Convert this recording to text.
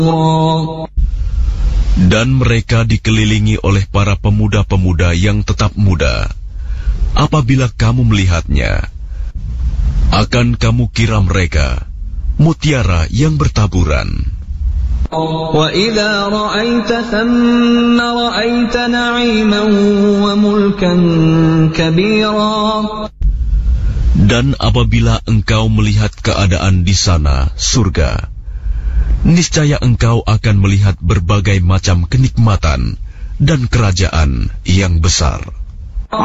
Dan mereka dikelilingi oleh para pemuda-pemuda yang tetap muda. Apabila kamu melihatnya, akan kamu kira mereka mutiara yang bertaburan. وَإِذَا رَأَيْتَ ثَمَّ رَأَيْتَ نَعِيمًا وَمُلْكًا كَبِيرًا. Dan apabila engkau melihat keadaan di sana, surga, niscaya engkau akan melihat berbagai macam kenikmatan dan kerajaan yang besar.